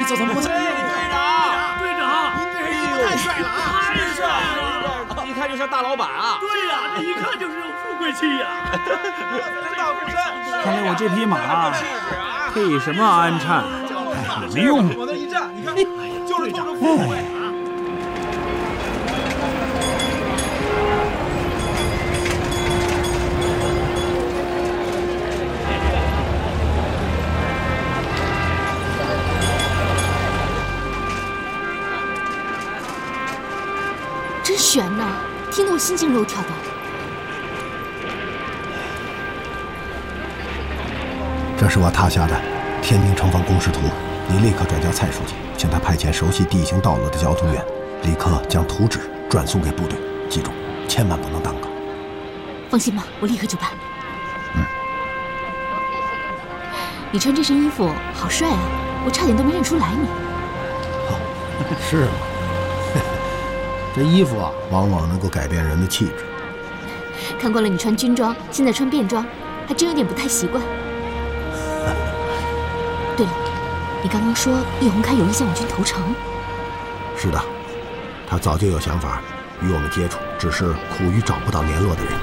怎么不在？ 队长， 您这衣服太帅了啊！ 太帅了！ 一看就像大老板啊！ 对呀，这一看就是有富贵气呀！ 真大富绅！ 看来我这匹马配什么鞍鞯，没用。 往那一站，你看，就是透着富贵啊！ 真悬呐，听得我心惊肉跳的。 这是我踏下的天宁城防工事图，你立刻转交蔡书记，请他派遣熟悉地形道路的交通员，立刻将图纸转送给部队。记住，千万不能耽搁。 放心吧，我立刻就办。你穿这身衣服好帅啊，我差点都没认出来你。 是吗？这衣服啊，往往能够改变人的气质。 看惯了你穿军装，现在穿便装，还真有点不太习惯。对了，你刚刚说叶洪开有意向我军投诚？ 是的，他早就有想法与我们接触，只是苦于找不到联络的人。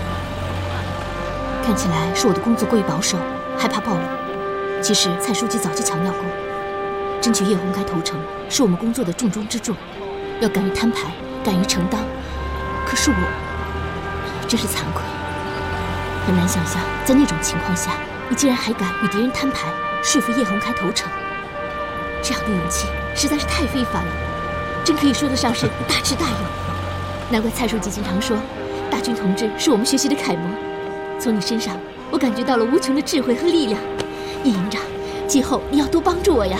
看起来是我的工作过于保守，害怕暴露。其实蔡书记早就强调过，争取叶洪开投诚是我们工作的重中之重，要敢于摊牌，敢于承担。可是我真是惭愧，很难想象在那种情况下，你竟然还敢与敌人摊牌，说服叶洪开投诚。这样的勇气实在是太非凡了，真可以说得上是大智大勇。难怪蔡书记经常说，大军同志是我们学习的楷模。从你身上，我感觉到了无穷的智慧和力量。叶营长，今后你要多帮助我呀。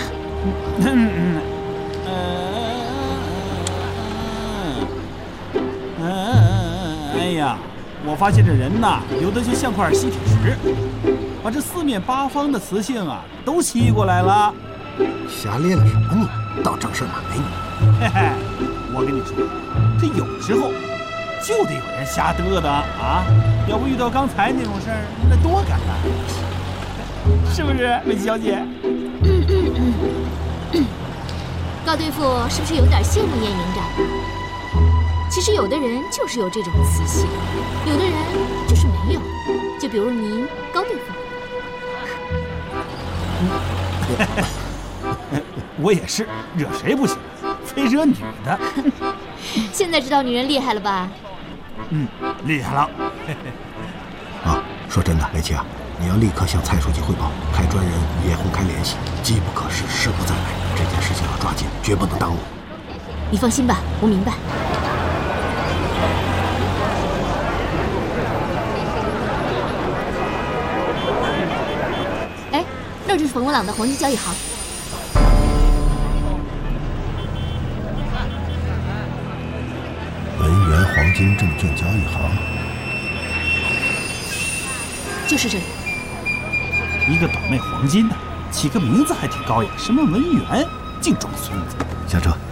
哎呀，我发现这人呐，有的就像块吸铁石，把这四面八方的磁性啊都吸过来了。 瞎咧了什么你？到正事来你。 嘿嘿，我跟你说，这有时候就得有人瞎嘚嘚啊！要不遇到刚才那种事儿，那多尴尬，是不是，美琪小姐？ 高队副是不是有点羡慕叶营长？其实有的人就是有这种磁性，有的人就是没有。就比如您，高队副。 我也是，惹谁不行，非惹女的。 现在知道女人厉害了吧？ 厉害了。 啊，说真的，雷奇啊，你要立刻向蔡书记汇报，派专人与叶洪开联系，机不可失，时不再来。这件事情要抓紧，绝不能耽误。 你放心吧，我明白。哎，那就是冯文朗的黄金交易行。 文源黄金证券交易行， 就是这里。 一个倒卖黄金的，起个名字还挺高雅，什么文源，净装孙子。 下车。